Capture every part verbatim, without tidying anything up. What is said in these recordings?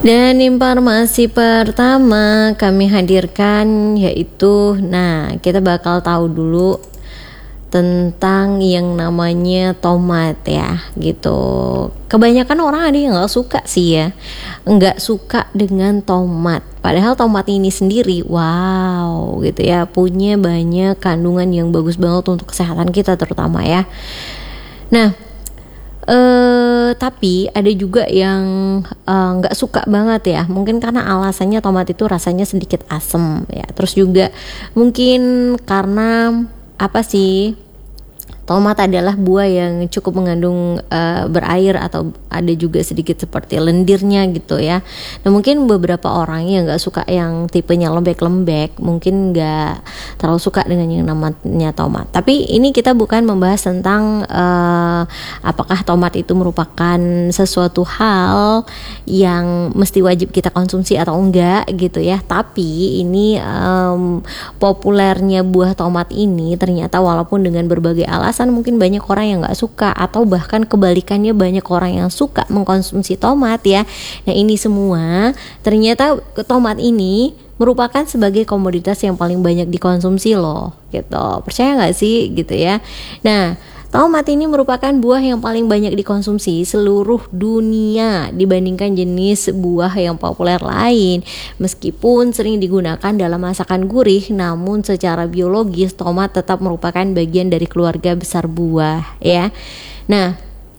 Dan informasi pertama kami hadirkan yaitu, nah kita bakal tahu dulu tentang yang namanya tomat ya gitu. Kebanyakan orang ada yang nggak suka sih ya, nggak suka dengan tomat. Padahal tomat ini sendiri, wow gitu ya, punya banyak kandungan yang bagus banget untuk kesehatan kita terutama ya. Nah, eh tapi ada juga yang nggak uh, suka banget ya, mungkin karena alasannya tomat itu rasanya sedikit asem ya. Terus juga mungkin karena apa sih, tomat adalah buah yang cukup mengandung uh, berair atau ada juga sedikit seperti lendirnya gitu ya. Nah mungkin beberapa orang yang nggak suka yang tipenya lembek-lembek, mungkin nggak terlalu suka dengan yang namanya tomat. Tapi ini kita bukan membahas tentang uh, apakah tomat itu merupakan sesuatu hal yang mesti wajib kita konsumsi atau enggak gitu ya. Tapi ini um, populernya buah tomat ini ternyata walaupun dengan berbagai alasan, mungkin banyak orang yang nggak suka atau bahkan kebalikannya banyak orang yang suka mengkonsumsi tomat ya. Nah ini semua ternyata tomat ini merupakan sebagai komoditas yang paling banyak dikonsumsi loh gitu. Percaya nggak sih gitu ya. Nah tomat ini merupakan buah yang paling banyak dikonsumsi seluruh dunia dibandingkan jenis buah yang populer lain. Meskipun sering digunakan dalam masakan gurih, namun secara biologis tomat tetap merupakan bagian dari keluarga besar buah ya. Nah,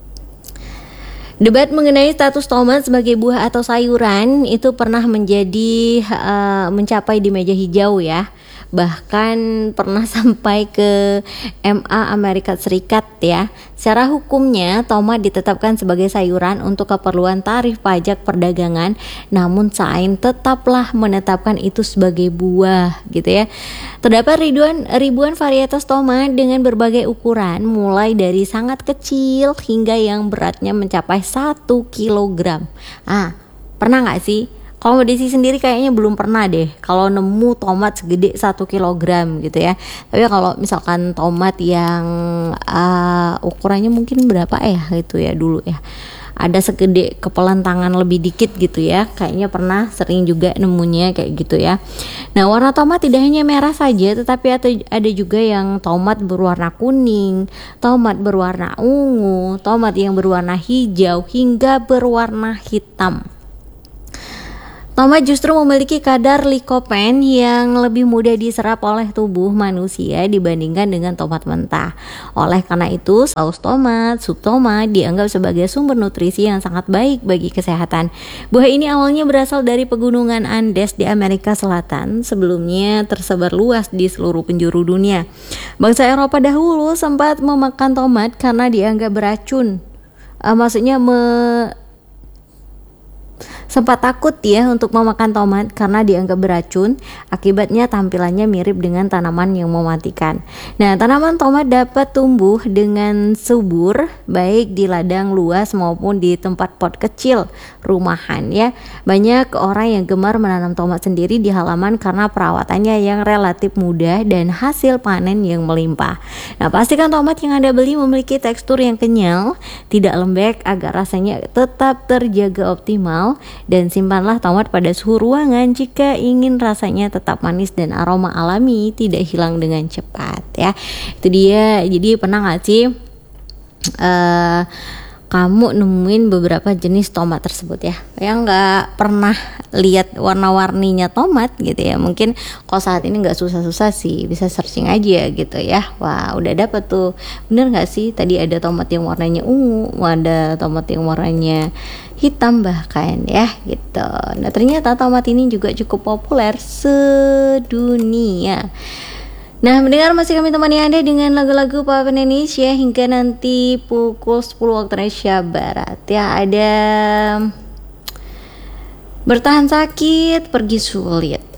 debat mengenai status tomat sebagai buah atau sayuran itu pernah menjadi uh, mencapai di meja hijau ya. Bahkan pernah sampai ke M A Amerika Serikat ya. Secara hukumnya tomat ditetapkan sebagai sayuran untuk keperluan tarif pajak perdagangan, namun Sain tetaplah menetapkan itu sebagai buah gitu ya. Terdapat ribuan ribuan varietas tomat dengan berbagai ukuran, mulai dari sangat kecil hingga yang beratnya mencapai satu kilogram. Ah, pernah nggak sih? Kalau Desi sendiri kayaknya belum pernah deh kalau nemu tomat segede satu kilogram gitu ya. Tapi kalau misalkan tomat yang uh, ukurannya mungkin berapa ya gitu ya dulu ya, ada segede kepelan tangan lebih dikit gitu ya, kayaknya pernah sering juga nemunya kayak gitu ya. Nah warna tomat tidak hanya merah saja, tetapi ada juga yang tomat berwarna kuning, tomat berwarna ungu, tomat yang berwarna hijau hingga berwarna hitam. Tomat justru memiliki kadar likopen yang lebih mudah diserap oleh tubuh manusia dibandingkan dengan tomat mentah. Oleh karena itu, saus tomat, sup tomat dianggap sebagai sumber nutrisi yang sangat baik bagi kesehatan. Buah ini awalnya berasal dari pegunungan Andes di Amerika Selatan, sebelumnya tersebar luas di seluruh penjuru dunia. Bangsa Eropa dahulu sempat memakan tomat karena dianggap beracun. Uh, maksudnya me sempat takut ya untuk memakan tomat karena dianggap beracun. Akibatnya tampilannya mirip dengan tanaman yang mematikan. Nah, tanaman tomat dapat tumbuh dengan subur baik di ladang luas maupun di tempat pot kecil rumahan ya. Banyak orang yang gemar menanam tomat sendiri di halaman karena perawatannya yang relatif mudah dan hasil panen yang melimpah. Nah, pastikan tomat yang Anda beli memiliki tekstur yang kenyal, tidak lembek agar rasanya tetap terjaga optimal. Dan simpanlah tomat pada suhu ruangan jika ingin rasanya tetap manis dan aroma alami tidak hilang dengan cepat ya. Itu dia. Jadi pernah gak sih uh, kamu nemuin beberapa jenis tomat tersebut ya, yang nggak pernah lihat warna-warninya tomat gitu ya? Mungkin kalau saat ini nggak susah-susah sih, bisa searching aja gitu ya. Wah udah dapet tuh, bener nggak sih tadi ada tomat yang warnanya ungu, ada tomat yang warnanya hitam bahkan ya gitu. Nah ternyata tomat ini juga cukup populer sedunia. Nah, mendengar masih kami temani Anda dengan lagu-lagu pop Indonesia hingga nanti pukul sepuluh waktu Indonesia Barat. Ya, ada bertahan sakit, pergi sulit.